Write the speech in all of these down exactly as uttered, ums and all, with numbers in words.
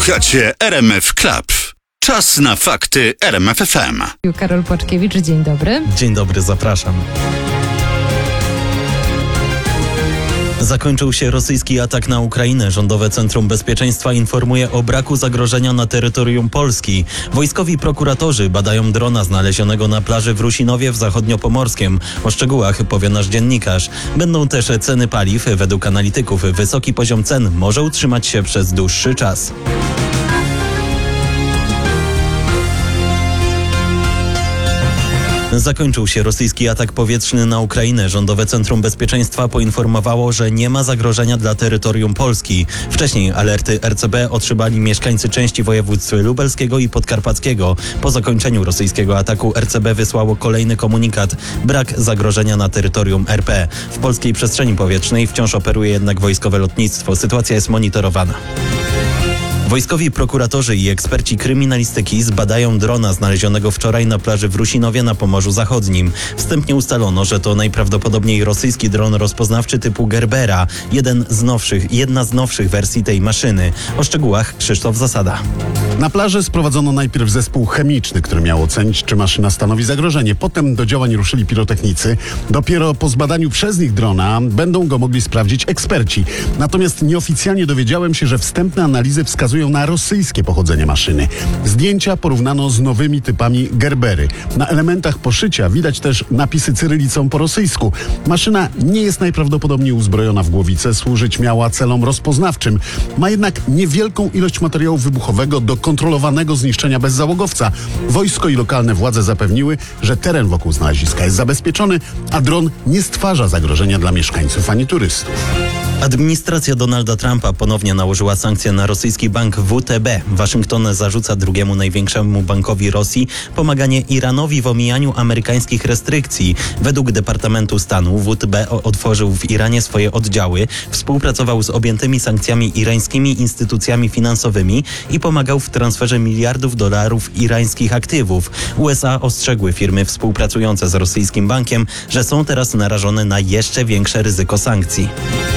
Słuchacie R M F Club. Czas na fakty R M F F M. Karol Płaczkiewicz, dzień dobry. Dzień dobry, zapraszam. Zakończył się rosyjski atak na Ukrainę. Rządowe Centrum Bezpieczeństwa informuje o braku zagrożenia na terytorium Polski. Wojskowi prokuratorzy badają drona znalezionego na plaży w Rusinowie w Zachodniopomorskiem. O szczegółach powie nasz dziennikarz. Będą też ceny paliw. Według analityków wysoki poziom cen może utrzymać się przez dłuższy czas. Zakończył się rosyjski atak powietrzny na Ukrainę. Rządowe Centrum Bezpieczeństwa poinformowało, że nie ma zagrożenia dla terytorium Polski. Wcześniej alerty R C B otrzymali mieszkańcy części województw lubelskiego i podkarpackiego. Po zakończeniu rosyjskiego ataku R C B wysłało kolejny komunikat. Brak zagrożenia na terytorium R P. W polskiej przestrzeni powietrznej wciąż operuje jednak wojskowe lotnictwo. Sytuacja jest monitorowana. Wojskowi prokuratorzy i eksperci kryminalistyki zbadają drona znalezionego wczoraj na plaży w Rusinowie na Pomorzu Zachodnim. Wstępnie ustalono, że to najprawdopodobniej rosyjski dron rozpoznawczy typu Gerbera, jeden z nowszych, jedna z nowszych wersji tej maszyny. O szczegółach Krzysztof Zasada. Na plaży sprowadzono najpierw zespół chemiczny, który miał ocenić, czy maszyna stanowi zagrożenie. Potem do działań ruszyli pirotechnicy. Dopiero po zbadaniu przez nich drona będą go mogli sprawdzić eksperci. Natomiast nieoficjalnie dowiedziałem się, że wstępne analizy wskazują na rosyjskie pochodzenie maszyny. Zdjęcia porównano z nowymi typami Gerbery. Na elementach poszycia widać też napisy cyrylicą po rosyjsku. Maszyna nie jest najprawdopodobniej uzbrojona w głowicę, służyć miała celom rozpoznawczym. Ma jednak niewielką ilość materiału wybuchowego do kontrolowanego zniszczenia bez załogowca. Wojsko i lokalne władze zapewniły, że teren wokół znaleziska jest zabezpieczony, a dron nie stwarza zagrożenia dla mieszkańców ani turystów. Administracja Donalda Trumpa ponownie nałożyła sankcje na rosyjski bank W T B. Waszyngton zarzuca drugiemu największemu bankowi Rosji pomaganie Iranowi w omijaniu amerykańskich restrykcji. Według Departamentu Stanu W T B otworzył w Iranie swoje oddziały, współpracował z objętymi sankcjami irańskimi instytucjami finansowymi i pomagał w transferze miliardów dolarów irańskich aktywów. U S A ostrzegły firmy współpracujące z rosyjskim bankiem, że są teraz narażone na jeszcze większe ryzyko sankcji.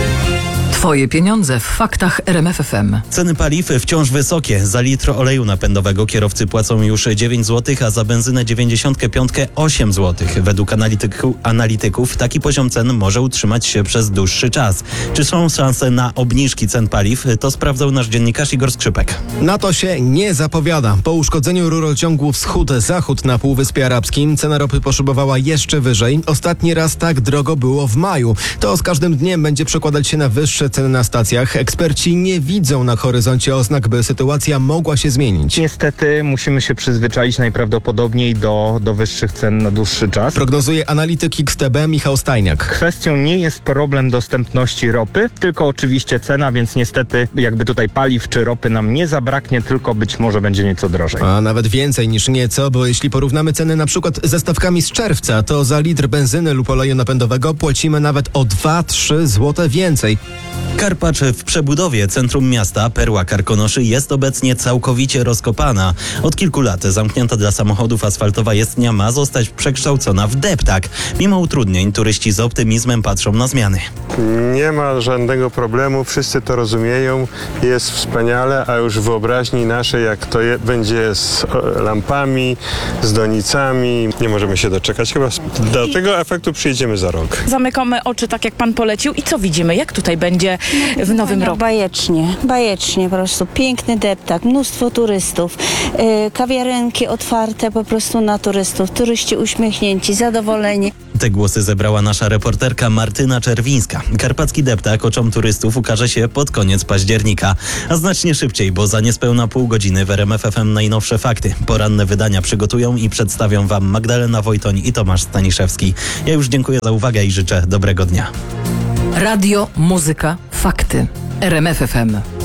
Twoje pieniądze w faktach R M F F M. Ceny paliw wciąż wysokie. Za litr oleju napędowego kierowcy płacą już dziewięć złotych, a za benzynę dziewięćdziesiąt pięć osiem złotych. Według analityku, analityków taki poziom cen może utrzymać się przez dłuższy czas. Czy są szanse na obniżki cen paliw? To sprawdzał nasz dziennikarz Igor Skrzypek. Na to się nie zapowiada. Po uszkodzeniu rurociągu wschód-zachód na Półwyspie Arabskim cena ropy poszybowała jeszcze wyżej. Ostatni raz tak drogo było w maju. To z każdym dniem będzie przekładać się na wyższe ceny na stacjach. Eksperci nie widzą na horyzoncie oznak, by sytuacja mogła się zmienić. Niestety musimy się przyzwyczaić najprawdopodobniej do, do wyższych cen na dłuższy czas. Prognozuje analityk X T B Michał Stajniak. Kwestią nie jest problem dostępności ropy, tylko oczywiście cena, więc niestety jakby tutaj paliw czy ropy nam nie zabraknie, tylko być może będzie nieco drożej. A nawet więcej niż nieco, bo jeśli porównamy ceny na przykład ze stawkami z czerwca, to za litr benzyny lub oleju napędowego płacimy nawet o dwa trzy złote więcej. Karpacz w przebudowie. Centrum miasta, perła Karkonoszy, jest obecnie całkowicie rozkopana. Od kilku lat zamknięta dla samochodów asfaltowa jezdnia ma zostać przekształcona w deptak. Mimo utrudnień turyści z optymizmem patrzą na zmiany. Nie ma żadnego problemu, wszyscy to rozumieją, jest wspaniale, a już w wyobraźni naszej, jak to je, będzie z lampami, z donicami, nie możemy się doczekać. Chyba do tego efektu przyjdziemy za rok. Zamykamy oczy tak, jak pan polecił i co widzimy? Jak tutaj będzie w nowym roku? Bajecznie, bajecznie po prostu. Piękny deptak, mnóstwo turystów, yy, kawiarenki otwarte po prostu na turystów, turyści uśmiechnięci, zadowoleni. Te głosy zebrała nasza reporterka Martyna Czerwińska. Karpacki deptak oczom turystów ukaże się pod koniec października. A znacznie szybciej, bo za niespełna pół godziny w R M F F M najnowsze fakty. Poranne wydania przygotują i przedstawią Wam Magdalena Wojtoń i Tomasz Staniszewski. Ja już dziękuję za uwagę i życzę dobrego dnia. Radio, muzyka, fakty. R M F F M.